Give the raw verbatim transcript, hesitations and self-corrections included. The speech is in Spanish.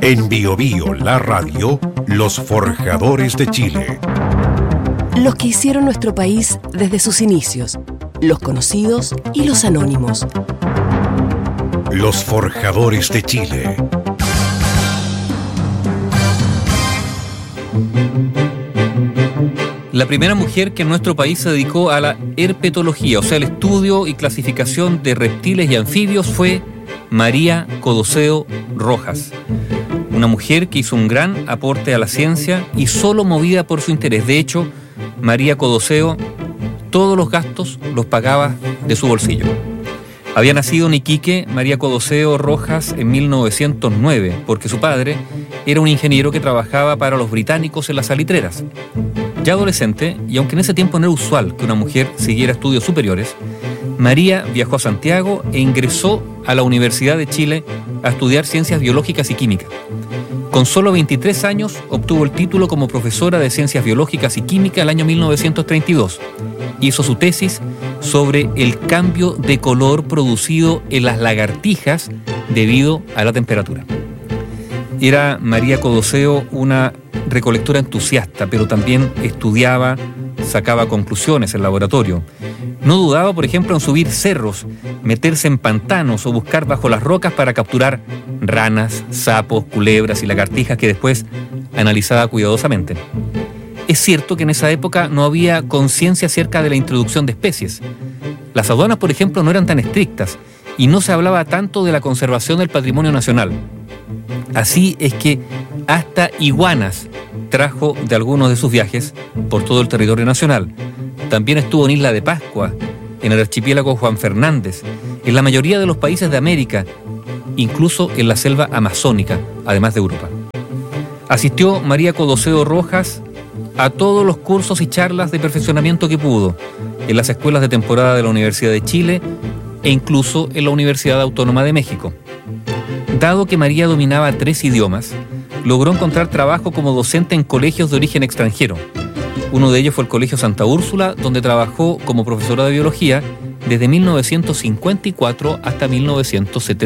En Bio Bio, la radio, los forjadores de Chile. Los que hicieron nuestro país desde sus inicios, los conocidos y los anónimos. Los forjadores de Chile. La primera mujer que en nuestro país se dedicó a la herpetología, o sea, el estudio y clasificación de reptiles y anfibios, fue María Codoseo Rojas. Una mujer que hizo un gran aporte a la ciencia y solo movida por su interés. De hecho, María Codoseo todos los gastos los pagaba de su bolsillo. Había nacido en Iquique María Codoseo Rojas en mil novecientos nueve, porque su padre era un ingeniero que trabajaba para los británicos en las salitreras. Ya adolescente, y aunque en ese tiempo no era usual que una mujer siguiera estudios superiores, María viajó a Santiago e ingresó a la Universidad de Chile a estudiar ciencias biológicas y químicas. Con solo veintitrés años obtuvo el título como profesora de ciencias biológicas y química el año mil novecientos treinta y dos. Hizo su tesis sobre el cambio de color producido en las lagartijas debido a la temperatura. Era María Codoseo una recolectora entusiasta, pero también estudiaba, sacaba conclusiones en laboratorio. No dudaba, por ejemplo, en subir cerros, meterse en pantanos o buscar bajo las rocas para capturar ranas, sapos, culebras y lagartijas que después analizaba cuidadosamente. Es cierto que en esa época no había conciencia acerca de la introducción de especies. Las aduanas, por ejemplo, no eran tan estrictas y no se hablaba tanto de la conservación del patrimonio nacional. Así es que hasta iguanas trajo de algunos de sus viajes por todo el territorio nacional. También estuvo en Isla de Pascua, en el archipiélago Juan Fernández, en la mayoría de los países de América, incluso en la selva amazónica, además de Europa. Asistió María Codoseo Rojas a todos los cursos y charlas de perfeccionamiento que pudo, en las escuelas de temporada de la Universidad de Chile e incluso en la Universidad Autónoma de México. Dado que María dominaba tres idiomas, logró encontrar trabajo como docente en colegios de origen extranjero. Uno de ellos fue el Colegio Santa Úrsula, donde trabajó como profesora de biología desde mil novecientos cincuenta y cuatro hasta mil novecientos setenta.